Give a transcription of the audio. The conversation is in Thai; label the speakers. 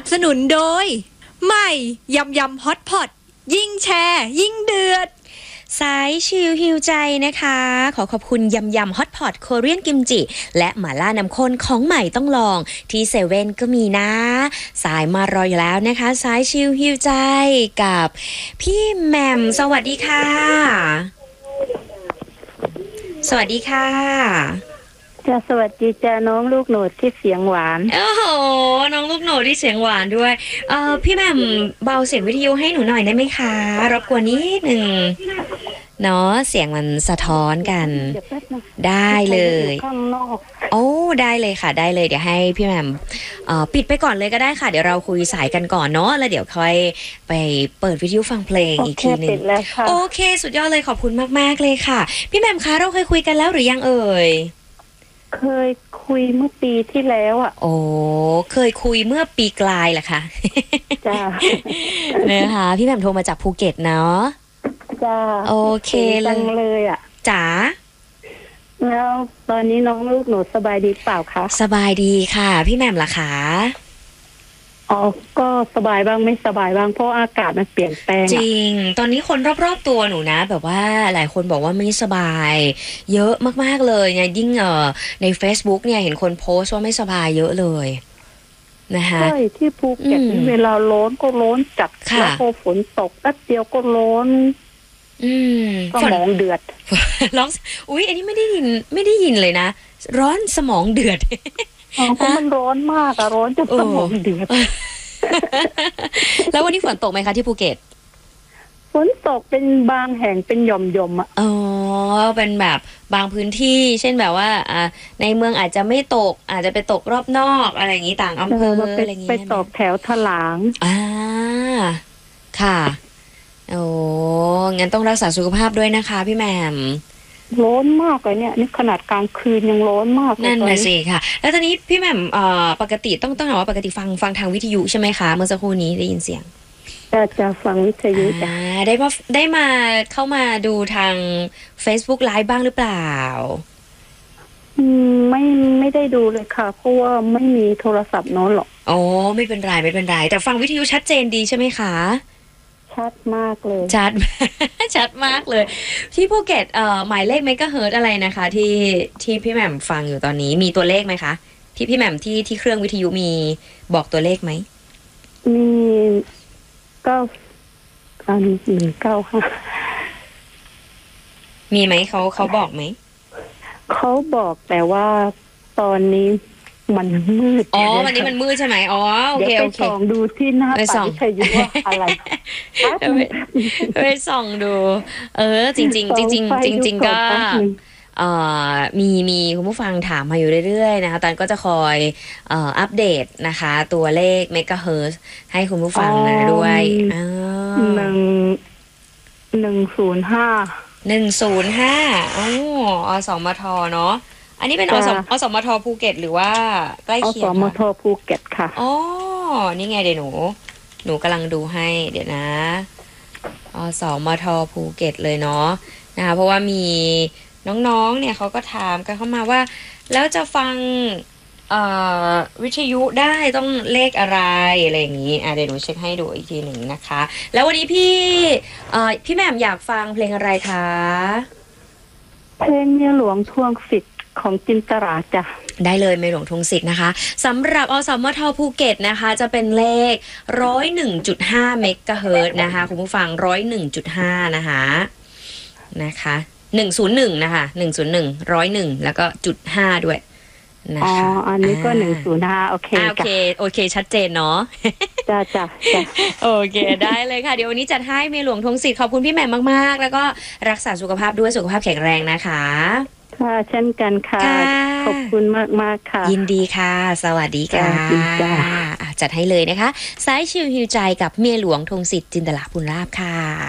Speaker 1: สนุนโดยใหม่ยำยำฮอตพอตยิ่งแชร์ยิ่งเดือด
Speaker 2: สายชิลฮิวใจนะคะขอขอบคุณยำยำฮอตพอตโคเรียนกิมจิและหม่าล่าน้ำข้นของใหม่ต้องลองที่เซเว่นก็มีนะสายมารออยู่แล้วนะคะสายชิลฮิวใจกับพี่แหม่มสวัสดีค่ะสวัสดีค่ะ
Speaker 3: จะสวัสดีจ้าน้องลูกโหนดที่เสียงหวาน
Speaker 2: โอ้โหน้องลูกโหนดที่เสียงหวานด้วยพี่แหม่มเบาเสียงวิทยุให้หนูหน่อยได้ไหมคะรบกวนนิดนึงเนาะเสียงมันสะท้อนกันได้เลยโอ้ได้เลยค่ะได้เลยเดี๋ยวให้พี่แหม่มปิดไปก่อนเลยก็ได้ค่ะเดี๋ยวเราคุยสายกันก่อนเนาะแล้วเดี๋ยวค่อยไปเปิดวิทยุฟังเพลงอีกทีนึงโอเคสุดยอดเลยขอบคุณมากๆเลยค่ะพี่แหม่มคะเราเคยคุยกันแล้วหรือยังเอ่ย
Speaker 3: เคยคุยเมื่อปีที่แล้วอ่ะ
Speaker 2: โอ้เคยคุยเมื่อปีกลายเหรอคะ
Speaker 3: จ้า
Speaker 2: นะคะพี่แหม่มโทรมาจากภูเก็ตเนาะ
Speaker 3: จ้า
Speaker 2: โอเค
Speaker 3: เลยอ่ะ
Speaker 2: จ๋า
Speaker 3: แล้วตอนนี้น้องลูกหนูสบายดีเปล่าคะ
Speaker 2: สบายดีค่ะพี่แหม่มล่ะคะ
Speaker 3: อ๋อก็สบายบ้างไม่สบายบ้างเพราะอากาศมันเปลี่ยนแปลง
Speaker 2: จริงตอนนี้คนรอบๆตัวหนูนะแบบว่าหลายคนบอกว่าไม่สบายเยอะมากๆเลยเนี่ยยิ่งใน Facebook เนี่ยเห็นคนโพสต์ว่าไม่สบายเยอะเลยนะคะ
Speaker 3: ใช่ที่ภูเก็ตเวลาร้อนก็ร้อนจัดแล้วพอฝนตกแป๊บเดียวก็ร้อนสมองเดือด
Speaker 2: ร้องอุ๊ยอันนี้ไม่ได้ยินเลยนะร้อนสมองเดือด
Speaker 3: เพราะมันร้อนมากอะร้อนจนสมองเดือด
Speaker 2: แล้ววันนี้ฝนตกไหมคะที่ภูเก็ต
Speaker 3: ฝนตกเป็นบางแห่งเป็นหย่อมๆอ่ะ
Speaker 2: อ๋อเป็นแบบบางพื้นที่เช่นแบบว่าในเมืองอาจจะไม่ตกอาจจะไปตกรอบนอกอะไรอย่างนี้ต่างอำเภออะไรอย่างนี้
Speaker 3: ไปตกแถวถลาง
Speaker 2: ค่ะโอ้งั้นต้องรักษาสุขภาพด้วยนะคะพี่แหม่ม
Speaker 3: ร้อนมากเลยเนี่ยนี่ขนาดกลางคืนยังร้อนมาก
Speaker 2: นั่นนะสิค่ะแล้วตอนนี้พี่แหม่มปกติต้องถามว่าปกติฟังทางวิทยุใช่ไหมคะเมื่อสักครู่นี้ได้ยินเสียง
Speaker 3: จะฟังวิทยุจ้ะ
Speaker 2: ได้มาเข้ามาดูทาง Facebook Live บ้างหรือเปล่า
Speaker 3: ไม่ได้ดูเลยค่ะเพราะว่าไม่มีโทรศัพท์โน้นหรอก
Speaker 2: อ๋อไม่เป็นไรแต่ฟังวิทยุชัดเจนดีใช่ไหมคะ
Speaker 3: ชัดมากเลย
Speaker 2: ชัดมากเลยที่ภูเก็ตหมายเลขเมกะเฮิรตซ์อะไรนะคะที่พี่แหม่มฟังอยู่ตอนนี้มีตัวเลขไหมคะที่พี่แหม่มที่เครื่องวิทยุมีบอกตัวเลขไหม
Speaker 3: มี195
Speaker 2: มีไหมเขาบอกไหม
Speaker 3: เขาบอกแต่ว่าตอนนี้มันมืด
Speaker 2: วันนี้มันมืดใช่ไหมโอเค
Speaker 3: ไปส่องดูที่หน้าปัดวิทยุว่าอะไร
Speaker 2: ไปส่องดูจริงก็มีคุณผู้ฟังถามมาอยู่เรื่อยๆนะคะตอนก็จะคอยอัปเดตนะคะตัวเลขเมกะเฮิรตซ์ให้คุณผู้ฟังนะด้วย105อสมทเนาะอันนี้เป็นอสมทภูเก็ตหรือว่าใกล้เคียง
Speaker 3: อสมทภูเก็ตค่ะ
Speaker 2: นี่ไงเดี๋ยวหนูกำลังดูให้เดี๋ยวนะอสมทภูเก็ตเลยเนาะนะคะเพราะว่ามีน้องๆเนี่ยเขาก็ถามกันเข้ามาว่าแล้วจะฟังวิทยุได้ต้องเลขอะไรอย่างนี้เดี๋ยวหนูเช็คให้ดูอีกทีหนึ่งนะคะแล้ววันนี้พี่แหม่มอยากฟังเพลงอะไรคะ
Speaker 3: เพลงเมียหลวงทวงสิทธิ์ของจินตราจ้ะ
Speaker 2: ได้เลยเมียหลวงทวงสิทธิ์นะคะสำหรับอสมทภูเก็ตนะคะจะเป็นเลข 101.5 เมกะเฮิรตซ์นะคะคุณผู้ฟัง 101.5 นะคะ101นะคะ101 101แล้วก็.5ด้วยนะคะ
Speaker 3: อันนี้ก็105โอ
Speaker 2: เคชัดเจนเนาะ
Speaker 3: จ้ะ
Speaker 2: โอเคได้เลยค่ะเดี๋ยววันนี้จัดให้เมียหลวงทวงสิทธิ์ขอบคุณพี่แหม่มมากๆแล้วก็รักษาสุขภาพด้วยสุขภาพแข็งแรงนะคะ
Speaker 3: ค่ะเช่นกันค่ะขอบคุณมากค่ะ
Speaker 2: ยินดีค่ะสวัสดีค่ะจัดให้เลยนะคะสายชิลฮิวใจกับเมียหลวงทวงสิทธิ์จินตลาภูลาภค่ะ